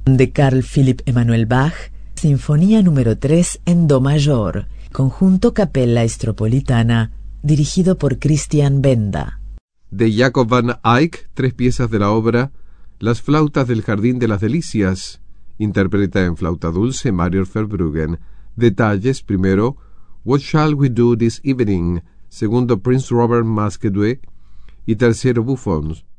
de Carl Philipp Emanuel Bach, Sinfonía número 3 en Do mayor, conjunto Capella Estropolitana, dirigido por Christian Benda. De Jacob van Eyck, 3 piezas de la obra Las flautas del Jardín de las Delicias. Interpreta en flauta dulce Mario Verbruggen. Detalles: primero, What Shall We Do This Evening? Segundo, Prince Robert Masquedouet. Y tercero, Buffons.